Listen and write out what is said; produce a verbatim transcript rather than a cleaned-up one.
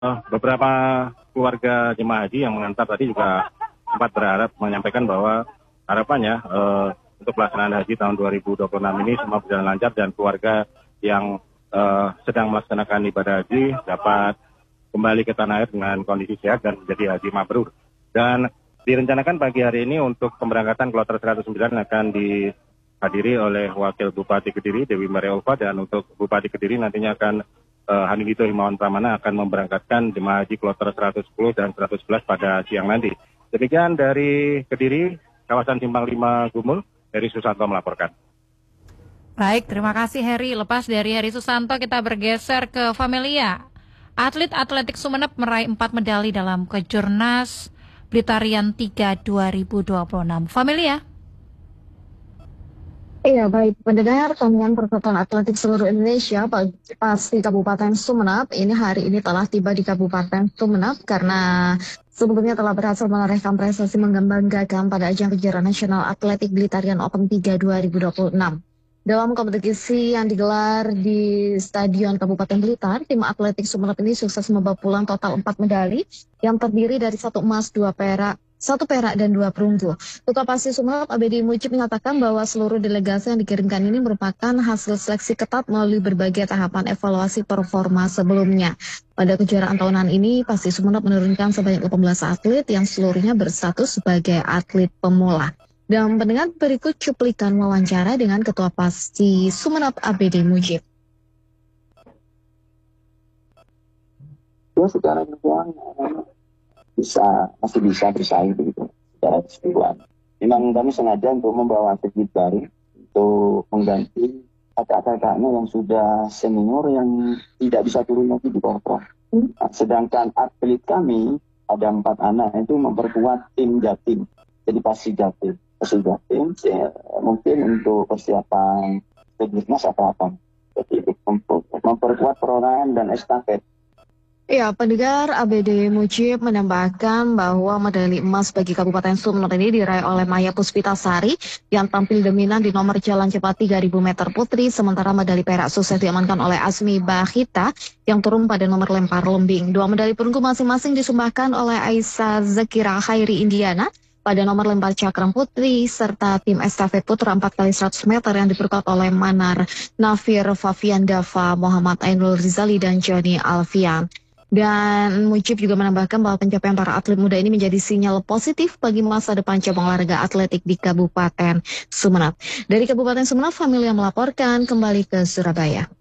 Uh, beberapa keluarga jemaah haji yang mengantar tadi juga sempat berharap menyampaikan bahwa harapannya uh, untuk pelaksanaan haji tahun dua ribu dua puluh enam ini semua berjalan lancar dan keluarga yang uh, sedang melaksanakan ibadah haji dapat kembali ke tanah air dengan kondisi sehat dan menjadi haji mabrur. Dan direncanakan pagi hari ini untuk pemberangkatan kloter seratus sembilan akan dihadiri oleh Wakil Bupati Kediri Dewi Maria Ulfa, dan untuk Bupati Kediri nantinya akan Uh, Hanifito Himawan Pramana akan memberangkatkan jemaah haji kloter seratus sepuluh dan seratus sebelas pada siang nanti. Demikian dari Kediri, kawasan Simpang lima Gumul, Heri Susanto melaporkan. Baik, terima kasih Heri. Lepas dari Heri Susanto, kita bergeser ke Familia. Atlet atletik Sumeneb meraih empat medali dalam Kejurnas Blitarian tiga dua ribu dua puluh enam. Familia. Iya, baik pendengar, Komite Persatuan Atletik Seluruh Indonesia pasti Kabupaten Sumeneb ini hari ini telah tiba di Kabupaten Sumeneb karena sebelumnya telah berhasil menorehkan prestasi membanggakan pada ajang kejuaraan nasional atletik Blitarian Open tiga dua ribu dua puluh enam. Dalam kompetisi yang digelar di Stadion Kabupaten Blitar, tim atletik Sumeneb ini sukses membawa pulang total empat medali yang terdiri dari satu emas, dua perak, satu perak dan dua perunggu. Ketua Pasti Sumeneb A B D Mujib menyatakan bahwa seluruh delegasi yang dikirimkan ini merupakan hasil seleksi ketat melalui berbagai tahapan evaluasi performa sebelumnya. Pada kejuaraan tahunan ini, Pasti Sumeneb menurunkan sebanyak delapan belas atlet yang seluruhnya berstatus sebagai atlet pemula. Dan pendengar, berikut cuplikan wawancara dengan Ketua Pasti Sumeneb A B D Mujib. Ya, secara keseluruhan bisa masih bisa bersaing begitu secara keseluruhan. Memang kami sengaja untuk membawa atlet baru untuk mengganti kakak-kakaknya yang sudah senior yang tidak bisa turun lagi di bawah. Hmm. Nah, sedangkan atlet kami ada empat anak itu memperkuat tim Jatim, jadi pasti Jatim, pasti Jatim ya, mungkin untuk persiapan Kejurnas atau apa, jadi memperkuat perorangan dan estafet. Ya, pendengar, A B D Mujib menambahkan bahwa medali emas bagi Kabupaten Sumeneb ini diraih oleh Maya Puspitasari yang tampil dominan di nomor jalan cepat tiga ribu meter putri, sementara medali perak sukses diamankan oleh Asmi Bahita yang turun pada nomor lempar lembing. Dua medali perunggu masing-masing disumbangkan oleh Aisyah Zakira Khairi Indiana pada nomor lempar cakram putri, serta tim estafet putra empat kali seratus meter yang diperkuat oleh Manar Nafir, Fafian Dava, Muhammad Ainul Rizali, dan Joni Alfian. Dan Mujib juga menambahkan bahwa pencapaian para atlet muda ini menjadi sinyal positif bagi masa depan cabang olahraga atletik di Kabupaten Sumeneb. Dari Kabupaten Sumeneb, Familia melaporkan kembali ke Surabaya.